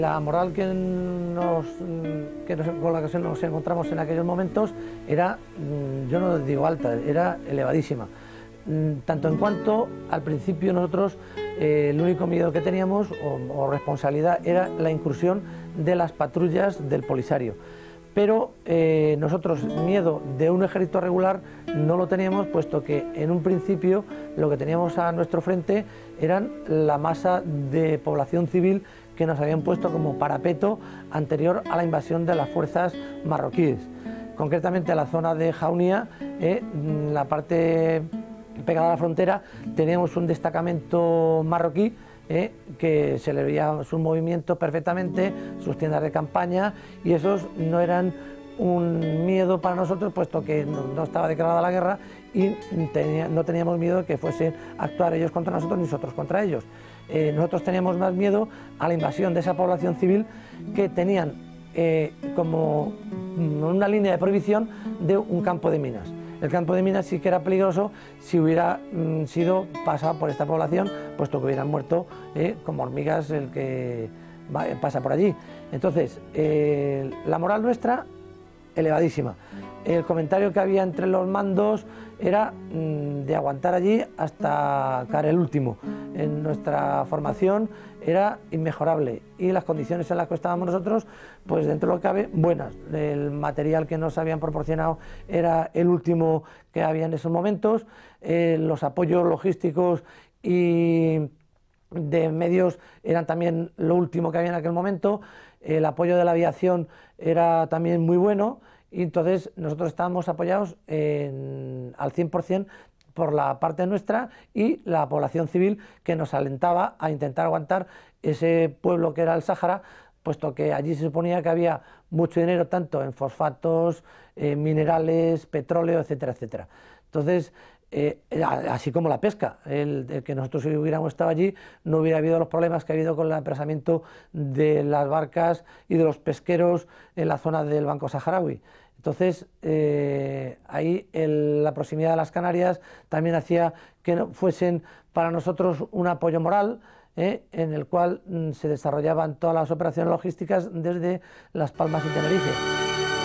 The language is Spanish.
La moral con la que nos encontramos en aquellos momentos era, yo no digo alta, era elevadísima. Tanto en cuanto al principio nosotros el único miedo que teníamos o responsabilidad era la incursión de las patrullas del Polisario. Pero nosotros miedo de un ejército regular no lo teníamos, puesto que en un principio lo que teníamos a nuestro frente eran la masa de población civil que nos habían puesto como parapeto anterior a la invasión de las fuerzas marroquíes. Concretamente en la zona de Jaunia, la parte pegada a la frontera, teníamos un destacamento marroquí que se le veía su movimiento perfectamente, sus tiendas de campaña, y esos no eran un miedo para nosotros, puesto que no estaba declarada la guerra y no teníamos miedo de que fuesen a actuar ellos contra nosotros ni nosotros contra ellos. Nosotros teníamos más miedo a la invasión de esa población civil que tenían como una línea de prohibición de un campo de minas. El campo de minas sí que era peligroso si hubiera sido pasado por esta población, puesto que hubieran muerto como hormigas el que pasa por allí. Entonces, la moral nuestra, elevadísima. El comentario que había entre los mandos era de aguantar allí hasta caer el último. En nuestra formación era inmejorable y las condiciones en las que estábamos nosotros, pues dentro de lo que cabe, buenas. El material que nos habían proporcionado era el último que había en esos momentos, los apoyos logísticos y de medios eran también lo último que había en aquel momento, el apoyo de la aviación era también muy bueno, y entonces nosotros estábamos apoyados al 100% por la parte nuestra y la población civil que nos alentaba a intentar aguantar ese pueblo que era el Sáhara, puesto que allí se suponía que había mucho dinero tanto en fosfatos, minerales, petróleo, etcétera, etcétera. Entonces, así como la pesca, el que nosotros hubiéramos estado allí no hubiera habido los problemas que ha habido con el apresamiento de las barcas y de los pesqueros en la zona del Banco Saharaui. Entonces, ahí la proximidad de las Canarias también hacía que no fuesen para nosotros un apoyo moral, en el cual se desarrollaban todas las operaciones logísticas desde Las Palmas y Tenerife.